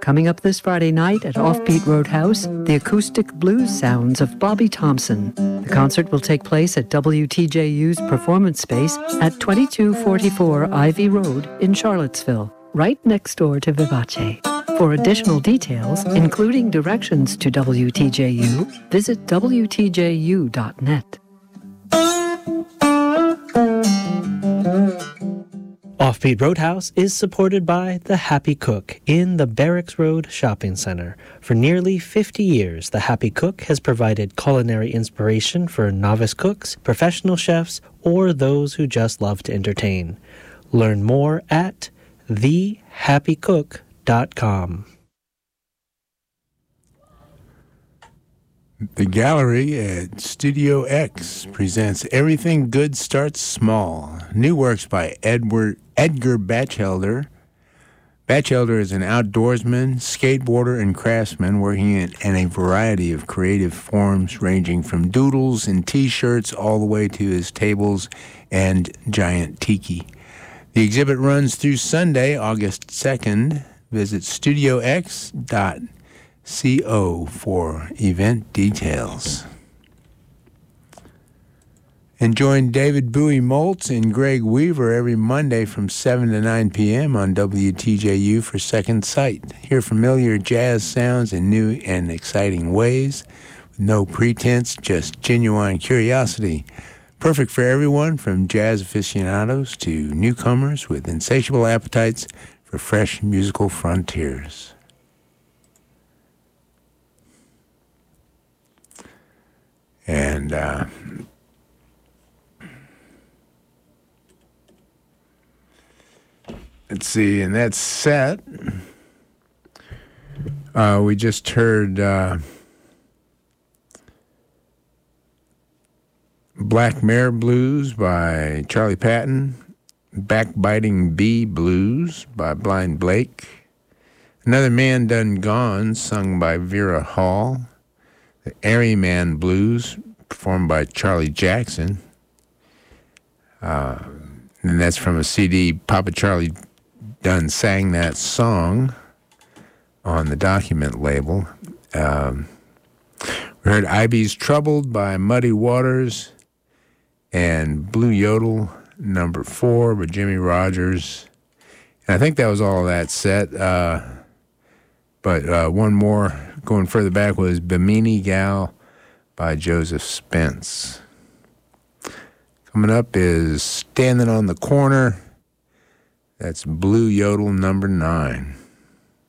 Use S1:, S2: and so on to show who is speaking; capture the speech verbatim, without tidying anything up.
S1: Coming up this Friday night at Offbeat Roadhouse, the acoustic blues sounds of Bobby Thompson. The concert will take place at W T J U's performance space at twenty-two forty-four Ivy Road in Charlottesville, right next door to Vivace. For additional details, including directions to W T J U, visit W T J U dot net.
S2: Offbeat Roadhouse is supported by The Happy Cook in the Barracks Road Shopping Center. For nearly fifty years, The Happy Cook has provided culinary inspiration for novice cooks, professional chefs, or those who just love to entertain. Learn more at the happy cook dot com.
S3: The gallery at Studio X presents Everything Good Starts Small. New works by Edward Edgar Batchelder. Batchelder is an outdoorsman, skateboarder, and craftsman working in, in a variety of creative forms ranging from doodles and T-shirts all the way to his tables and giant tiki. The exhibit runs through Sunday, August second. Visit studio x dot co for event details. And join David Bowie Moltz and Greg Weaver every Monday from seven to nine p.m. on W T J U for Second Sight. Hear familiar jazz sounds in new and exciting ways, with no pretense, just genuine curiosity. Perfect for everyone from jazz aficionados to newcomers with insatiable appetites for fresh musical frontiers. And uh, let's see, and that's set. Uh, we just heard uh, Black Mare Blues by Charlie Patton, Backbiting Bee Blues by Blind Blake, Another Man Done Gone, sung by Vera Hall, The Airy Man Blues, performed by Charlie Jackson. Uh, and that's from a C D, Papa Charlie Dunn sang that song on the Document label. Um, we heard I B's Troubled by Muddy Waters and Blue Yodel, number four by Jimmy Rogers. And I think that was all of that set. Uh, but uh, one more going further back was Bimini Gal by Joseph Spence. Coming up is Standing on the Corner. That's Blue Yodel number nine.